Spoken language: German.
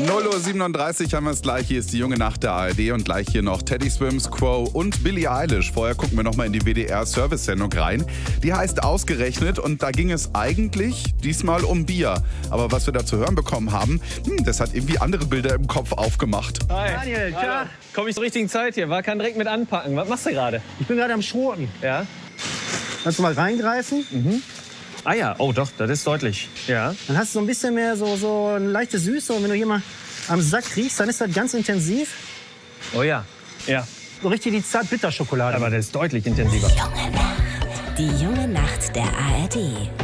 0:37 Uhr haben wir es gleich. Hier ist die junge Nacht der ARD und gleich hier noch Teddy Swims, Quo und Billie Eilish. Vorher gucken wir nochmal in die WDR-Service-Sendung rein. Die heißt Ausgerechnet und da ging es eigentlich diesmal um Bier. Aber was wir da zu hören bekommen haben, das hat irgendwie andere Bilder im Kopf aufgemacht. Hi. Daniel, klar. Komme ich zur richtigen Zeit hier? Kann direkt mit anpacken. Was machst du gerade? Ich bin gerade am Schroten. Ja. Kannst du mal reingreifen? Ah ja, oh doch, das ist deutlich. Ja. Dann hast du so ein bisschen mehr so eine leichte Süße. Und wenn du hier mal am Sack riechst, dann ist das ganz intensiv. Oh ja. Ja. So richtig die Zart-Bitter-Schokolade. Aber das ist deutlich intensiver. Die junge Nacht der ARD.